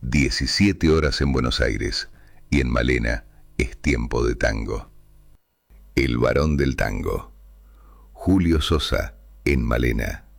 17 horas en Buenos Aires y en Malena es tiempo de tango. El varón del tango. Julio Sosa en Malena.